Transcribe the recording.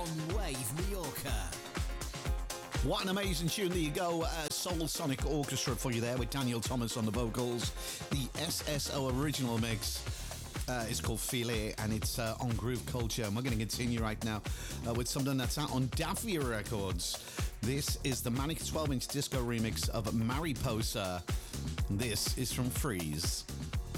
on Wave Mallorca. What an amazing tune. There you go. Soul Sonic Orchestra for you there with Daniel Thomas on the vocals. The SSO original mix is called Feel It, and it's on Groove Culture. And we're going to continue right now with something that's out on Daffy Records. This is the Manic 12-inch disco remix of Mariposa. This is from Freeze.